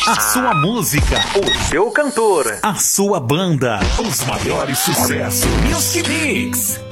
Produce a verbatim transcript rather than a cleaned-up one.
A sua música, o seu cantor, a sua banda, os maiores sucessos. Music Mix.